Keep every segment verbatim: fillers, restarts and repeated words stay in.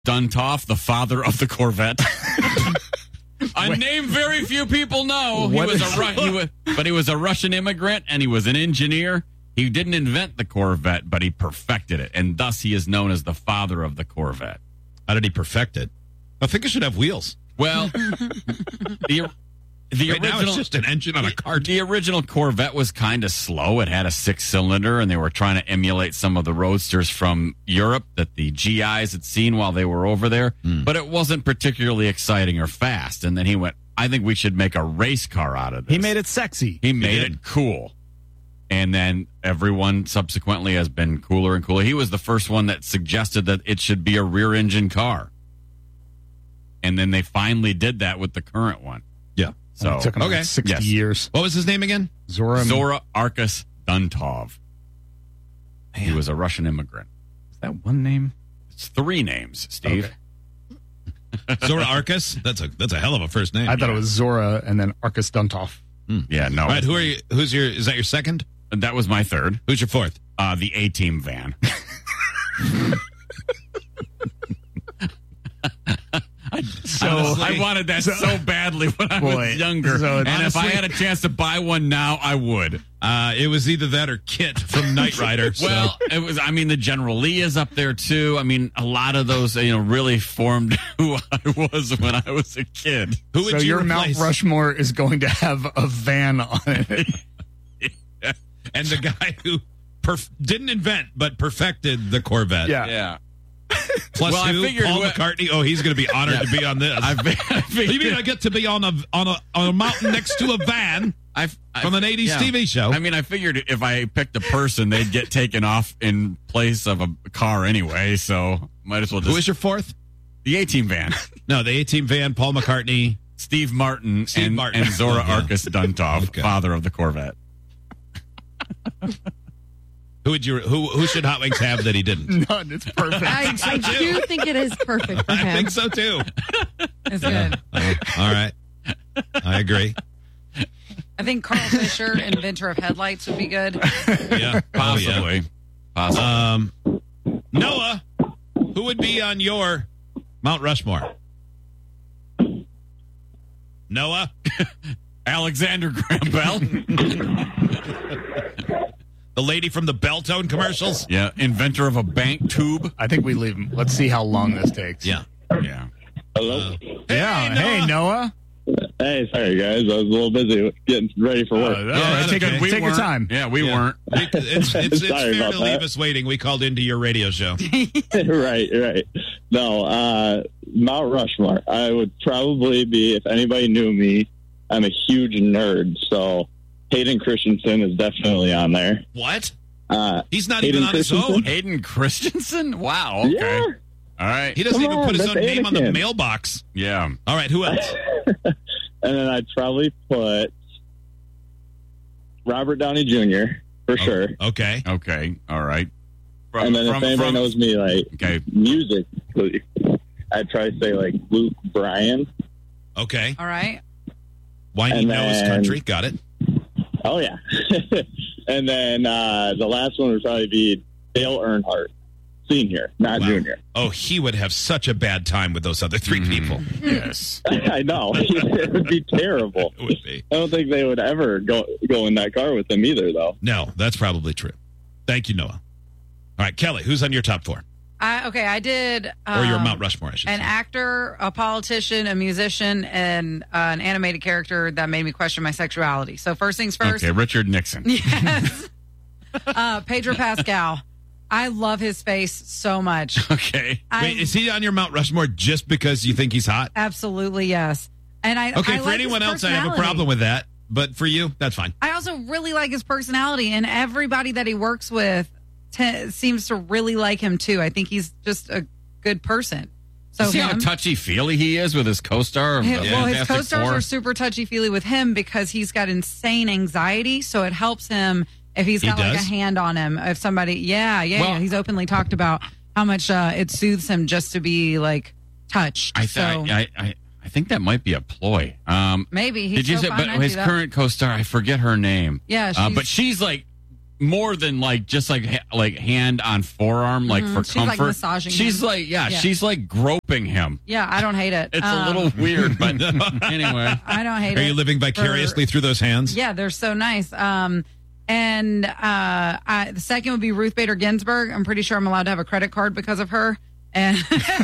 Duntov, the father of the Corvette. A Wait. name very few people know. He was a Ru- he was, but he was a Russian immigrant, and he was an engineer. He didn't invent the Corvette, but he perfected it, and thus he is known as the father of the Corvette. How did he perfect it? I think it should have wheels. Well, the, the right original, now it's just an engine on a cart. The original Corvette was kind of slow. It had a six-cylinder, and they were trying to emulate some of the roadsters from Europe that the G Is had seen while they were over there. Mm. But it wasn't particularly exciting or fast. And then he went, I think we should make a race car out of this. He made it sexy. He made he it cool. And then everyone subsequently has been cooler and cooler. He was the first one that suggested that it should be a rear-engine car. And then they finally did that with the current one. Yeah. So it took him okay. like sixty yes. years. What was his name again? Zora Zora Arkus Duntov. Man. He was a Russian immigrant. Is that one name? It's three names, Steve. Okay. Zora Arkus? That's a that's a hell of a first name. I thought yeah. it was Zora and then Arkus Duntov. Hmm. Yeah, no. All right, who are you? Who's your? Is that your second? That was my third. Who's your fourth? Uh, the A-Team van. So Honestly, I wanted that so, so badly when I boy, was younger. So and honestly, if I had a chance to buy one now, I would. Uh, it was either that or Kit from Knight Rider. So. Well, it was. I mean, the General Lee is up there too. I mean, a lot of those, you know, really formed who I was when I was a kid. Who would so you your replace? Mount Rushmore is going to have a van on it. Yeah. And the guy who perf- didn't invent but perfected the Corvette. Yeah. Yeah. Plus well, who? I figured Paul what, McCartney. Oh, he's going to be honored yeah. to be on this. I, I figured, you mean I get to be on a on a on a mountain next to a van I've, I've, from an eighties yeah. T V show? I mean, I figured if I picked a person, they'd get taken off in place of a car anyway. So might as well. Just... Who is your fourth? The A-Team van. No, the A-Team van. Paul McCartney, Steve Martin, Steve and, Martin. and Zora yeah. Arkus Duntov, okay. father of the Corvette. Who would you? Who who should Hot Wings have that he didn't? None. It's perfect. I, I do think it is perfect for him. I think so too. It's good. Uh, all right, I agree. I think Carl Fisher, inventor of headlights, would be good. Yeah, possibly. Yeah. Possibly. Um, Noah, who would be on your Mount Rushmore? Noah, Alexander Graham Bell. The lady from the Belltone commercials? Yeah, inventor of a bank tube. I think we leave him. Let's see how long this takes. Yeah. Yeah. Hello? Uh, yeah. Hey, Noah. Hey, sorry, guys. I was a little busy getting ready for work. Uh, yeah, right, take okay. a, take your time. Yeah, we yeah. weren't. It's, it's, it's fair to leave that. us waiting. We called into your radio show. right, right. No, uh, Mount Rushmore. I would probably be, if anybody knew me, I'm a huge nerd, so... Hayden Christensen is definitely on there. What? Uh, He's not Hayden even on his own. Hayden Christensen? Wow. Okay. Yeah. All right. He doesn't Come even on, put his that's own name on the Anakin. mailbox. Yeah. All right. Who else? And then I'd probably put Robert Downey Junior for oh, sure. Okay. Okay. All right. From, and then from, if anybody from, knows me, like okay. music, I'd try to say like Luke Bryan. Okay. All right. Whiny Nose Country. Got it. Oh, yeah. And then uh, the last one would probably be Dale Earnhardt, senior, not wow. junior. Oh, he would have such a bad time with those other three mm-hmm. people. Yes. I know. It would be terrible. It would be. I don't think they would ever go, go in that car with him either, though. No, that's probably true. Thank you, Noah. All right, Kelly, who's on your top four? I, okay, I did... Um, or your Mount Rushmore, I should An say. actor, a politician, a musician, and uh, an animated character that made me question my sexuality. So first things first. Okay, Richard Nixon. Yes. uh, Pedro Pascal. I love his face so much. Okay. I, Wait, is he on your Mount Rushmore just because you think he's hot? Absolutely, yes. And I Okay, I for like anyone his else, I have a problem with that. But for you, that's fine. I also really like his personality, and everybody that he works with T- seems to really like him too. I think he's just a good person. So see him, how touchy-feely he is with his co-star? Of his, the well, his Fantastic co-stars Four? are super touchy-feely with him because he's got insane anxiety, so it helps him if he's got he like does? a hand on him. If somebody, yeah, yeah, Well, yeah. He's openly talked about how much uh, it soothes him just to be like touched. I, th- so, I, I, I think that might be a ploy. Um, maybe he's did you so say? fine, But I his do that. current co-star, I forget her name. Yeah, uh, she's- but she's like more than like just like ha- like hand on forearm, like Mhm. for She's, like, comfort. massaging She's him. like, yeah, Yeah. she's like groping him. Yeah, I don't hate it. It's Um, a little weird, but anyway. I don't hate Are it. you living vicariously for- through those hands? Yeah, they're so nice. Um, and uh, I, the second would be Ruth Bader Ginsburg. I'm pretty sure I'm allowed to have a credit card because of her. And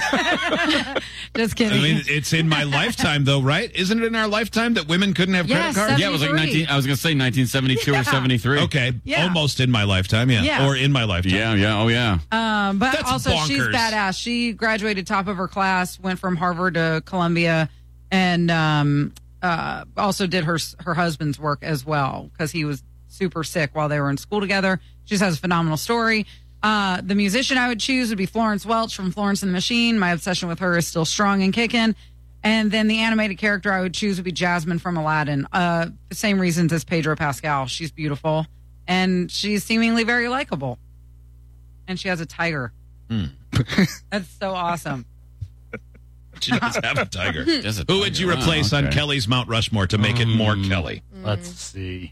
just kidding. I mean, it's in my lifetime, though, right? Isn't it in our lifetime that women couldn't have Yes, credit cards? Yeah, it was like seventy-three. nineteen. I was gonna say nineteen seventy-two Yeah. or seventy-three. Okay, Yeah. almost in my lifetime, yeah. Yeah. Or in my lifetime. Yeah, yeah, oh yeah. Um, but That's also she's bonkers. badass. She graduated top of her class, went from Harvard to Columbia, and um, uh, also did her her husband's work as well because he was super sick while they were in school together. She just has a phenomenal story. Uh, the musician I would choose would be Florence Welch from Florence and the Machine. My obsession with her is still strong and kicking. And then the animated character I would choose would be Jasmine from Aladdin. Uh, the same reasons as Pedro Pascal. She's beautiful and she's seemingly very likable. And she has a tiger. That's so awesome. She does have a tiger. Just a Who would you tiger. replace Oh, on okay. Kelly's Mount Rushmore to make it more Kelly? Let's see.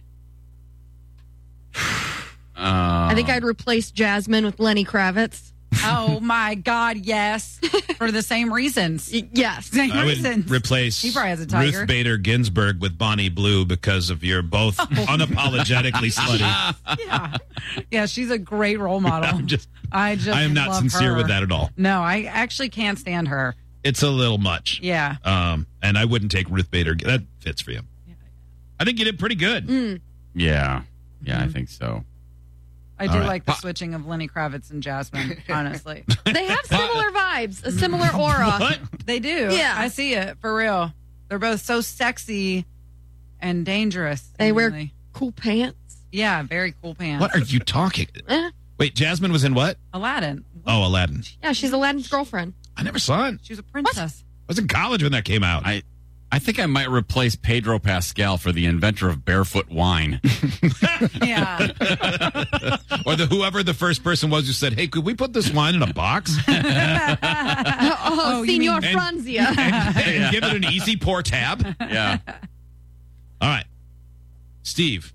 Uh, I think I'd replace Jasmine with Lenny Kravitz. Oh my God, yes. For the same reasons. Y- yes. Same I reasons. would replace He probably has a tiger. Ruth Bader Ginsburg with Bonnie Blue because of your both unapologetically slutty. Yeah. Yeah, she's a great role model. I'm just, I just I am not love sincere her. with that at all. No, I actually can't stand her. It's a little much. Yeah. Um, and I wouldn't take Ruth Bader. That fits for you. I think you did pretty good. Mm. Yeah, yeah, I think so. I do All right. like the switching of Lenny Kravitz and Jasmine, honestly. They have similar vibes, a similar aura. What? They do. Yeah. I see it for real. They're both so sexy and dangerous. They wear seemingly. cool pants. Yeah, very cool pants. What are you talking? Eh, Wait, Jasmine was in what? Aladdin. Oh, Aladdin. yeah, she's Aladdin's girlfriend. I never saw it. She was a princess. I was in college when that came out. I, I think I might replace Pedro Pascal for the inventor of barefoot wine. Yeah. Or the whoever the first person was who said, "Hey, could we put this wine in a box Oh, Oh, you Senor mean- Franzia. and give it an easy pour tab?" Yeah. All right, Steve.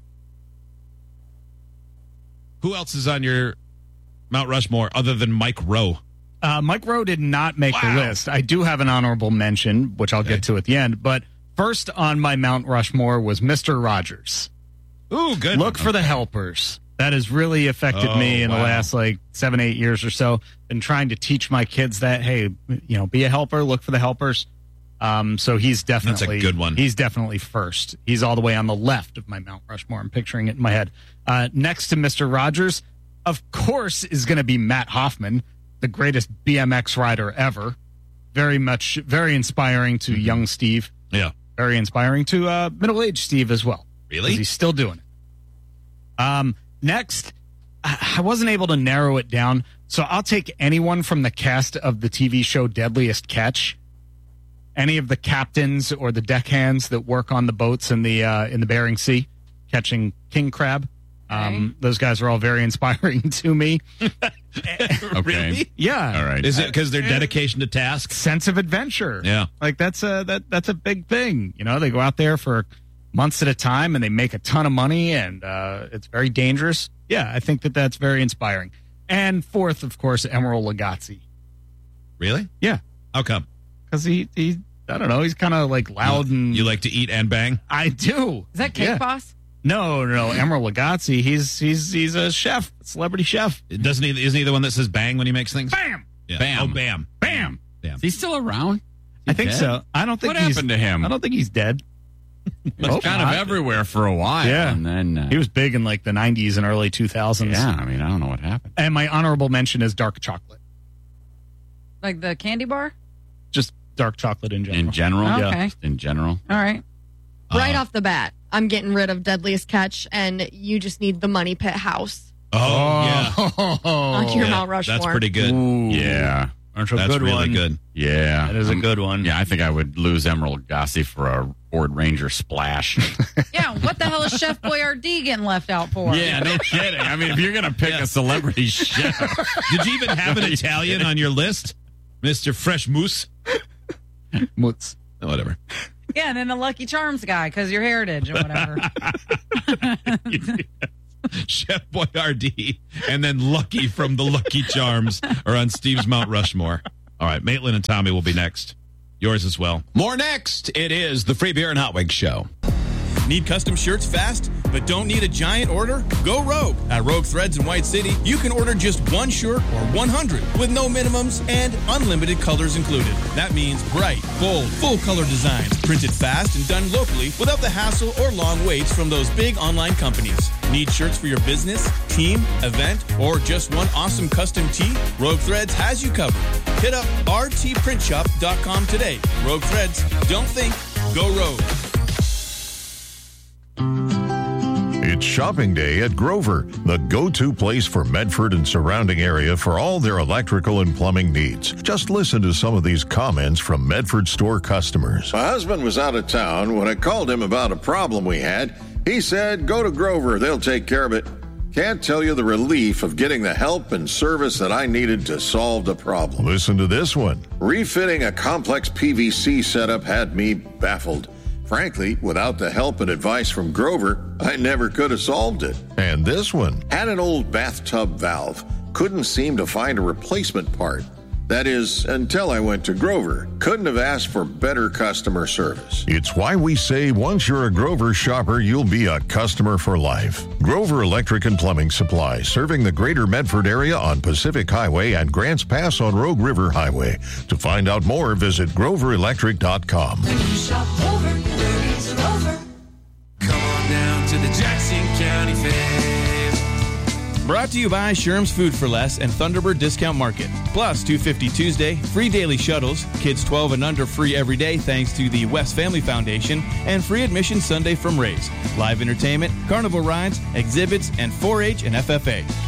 Who else is on your Mount Rushmore other than Mike Rowe? Uh, Mike Rowe did not make Wow. the list. I do have an honorable mention, which I'll Okay. get to at the end. But first on my Mount Rushmore was Mister Rogers. Ooh, good. Look for the helpers. That has really affected Oh, me in wow. the last like seven, eight years or so. Been trying to teach my kids that, hey, you know, be a helper, look for the helpers. Um, so he's definitely good one. He's definitely first. He's all the way on the left of my Mount Rushmore. I'm picturing it in my head. Uh, next to Mister Rogers, of course, is going to be Matt Hoffman, the greatest B M X rider ever. Very much, very inspiring to young Steve. Yeah. Very inspiring to uh, middle-aged Steve as well. Really? 'Cause he's still doing it. Um, next, I I wasn't able to narrow it down, so I'll take anyone from the cast of the T V show Deadliest Catch. Any of the captains or the deckhands that work on the boats in the uh, in the Bering Sea, catching king crab. Um, those guys are all very inspiring to me. Okay. Really? Yeah, All right. Is it because their dedication to task? sense of adventure. Yeah. Like that's a that that's a big thing. You know, they go out there for months at a time and they make a ton of money, and uh, it's very dangerous. Yeah, I think that that's very inspiring. And fourth, of course, Emeril Lagasse. Really? Yeah, How come? because he he I don't know, he's kind of like loud and You like to eat and bang? I do. Is that Cake Yeah. Boss? No, no, no. Emeril Lagasse. He's he's he's a chef, celebrity chef. Doesn't he? Isn't he the one that says bang when he makes things? Bam, Yeah. Bam. Oh, bam. bam. Bam. Is he still around? I think dead? so. I don't think What he's, happened to him? I don't think he's dead. He was Hope kind of not. everywhere for a while. Yeah. And then, uh, He was big in like the nineties and early two thousands. yeah, I mean, I don't know what happened. And my honorable mention is dark chocolate. Like the candy bar? Just dark chocolate in general. In general? Oh, Yeah. okay. Just in general? All right. Right Uh, off the bat, I'm getting rid of Deadliest Catch, and you just need the Money Pit House Oh, yeah. on your Yeah, Mount Rushmore. That's pretty good. Ooh. Yeah. That's a That's good really one. good. Yeah. That is a Um, good one. Yeah, I think I would lose Emeril Lagasse for a Ford Ranger Splash. Yeah, what the hell is Chef Boyardee getting left out for? Yeah, no kidding. I mean, if you're going to pick Yeah. a celebrity chef. Did you even have an Italian on your list? Mister Fresh Moose? Mutz. Oh, whatever. Yeah, and then the Lucky Charms guy because your heritage or whatever. Chef Boyardee, and then Lucky from the Lucky Charms are on Steve's Mount Rushmore. All right, Maitland and Tommy will be next. Yours as well. More next. It is the Free Beer and Hot Wings Show. Need custom shirts fast, but don't need a giant order? Go Rogue. At Rogue Threads in White City, you can order just one shirt or one hundred with no minimums and unlimited colors included. That means bright, bold, full color designs, printed fast and done locally without the hassle or long waits from those big online companies. Need shirts for your business, team, event, or just one awesome custom tee? Rogue Threads has you covered. Hit up r t print shop dot com today. Rogue Threads, don't think, go Rogue. It's shopping day at Grover, the go-to place for Medford and surrounding area for all their electrical and plumbing needs. Just listen to some of these comments from Medford store customers. My husband was out of town. When I called him about a problem we had, he said, go to Grover, they'll take care of it. Can't tell you the relief of getting the help and service that I needed to solve the problem. Listen to this one. Refitting a complex P V C setup had me baffled. Frankly, without the help and advice from Grover, I never could have solved it. And this one. Had an old bathtub valve. Couldn't seem to find a replacement part. That is, until I went to Grover. Couldn't have asked for better customer service. It's why we say once you're a Grover shopper, you'll be a customer for life. Grover Electric and Plumbing Supply, serving the greater Medford area on Pacific Highway and Grants Pass on Rogue River Highway. To find out more, visit grover electric dot com. When you shop Grover, worries are over. Come on down to the Jackson County Fair. Brought to you by Sherm's Food for Less and Thunderbird Discount Market. Plus, two fifty Tuesday, free daily shuttles, kids twelve and under free every day thanks to the West Family Foundation, and free admission Sunday from Rays. Live entertainment, carnival rides, exhibits, and four H and F F A.